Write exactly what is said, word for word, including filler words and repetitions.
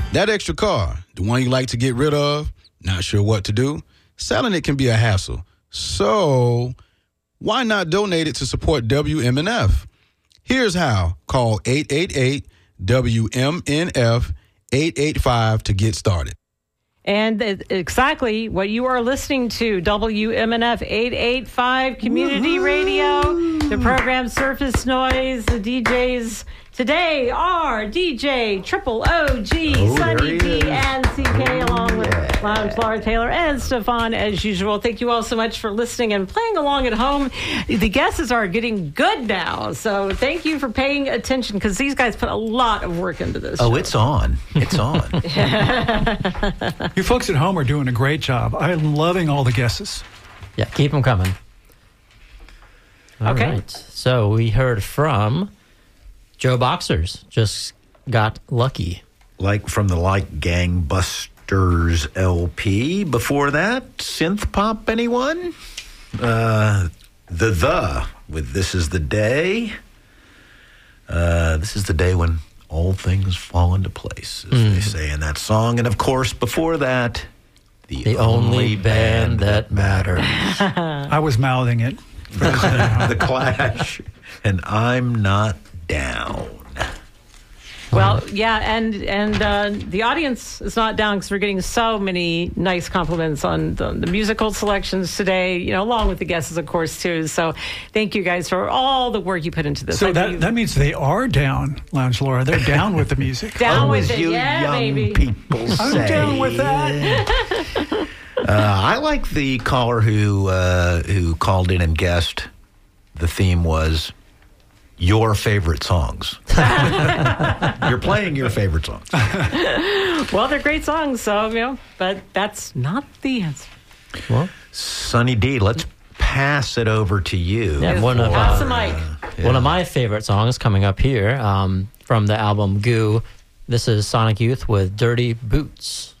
That extra car, the one you like to get rid of, not sure what to do? Selling it can be a hassle. So why not donate it to support W M N F? Here's how. Call eight eight eight W M N F eight eight five to get started. And exactly what you are listening to, W M N F eight eighty-five Community Woo-hoo! Radio. The program Surface Noise, the D Js today are D J Triple O G, oh, Sunny D, and C K, along with yeah. Lounge Laura Taylor and Stefan, as usual. Thank you all so much for listening and playing along at home. The guesses are getting good now, so thank you for paying attention, because these guys put a lot of work into this. Oh, show. it's on. It's on. You folks at home are doing a great job. I'm loving all the guesses. Yeah, keep them coming. All okay. Right. So we heard from Joe Boxers, just got lucky. Like from the Like Gangbusters L P. Before that, synth pop, anyone? Uh, the The with This Is the Day. Uh, this is the day when all things fall into place, as mm. they say in that song. And of course, before that, the, the only, only band, band that matters. I was mouthing it. The Clash. And I'm Not Down. Well, yeah, and and uh, the audience is not down, because we're getting so many nice compliments on the, the musical selections today, you know, along with the guesses, of course, too. So thank you guys for all the work you put into this. So I that, that means they are down, Lounge Laura. They're down with the music. Down oh, with it, you yeah, young baby. people say. I'm down with that. uh, I like the caller who uh, who called in and guessed the theme was your favorite songs. You're playing your favorite songs. Well, they're great songs, so, you know, but that's not the answer. Well, Sunny D, let's pass it over to you. Yeah, one of, Pass uh, the mic. Yeah. One of my favorite songs coming up here um, from the album Goo. This is Sonic Youth with Dirty Boots.